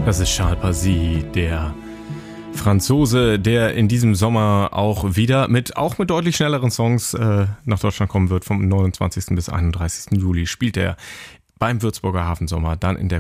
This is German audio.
Das ist Charles Pazi, der Franzose, der in diesem Sommer auch wieder mit deutlich schnelleren Songs nach Deutschland kommen wird. Vom 29. bis 31. Juli spielt er beim Würzburger Hafensommer, dann in der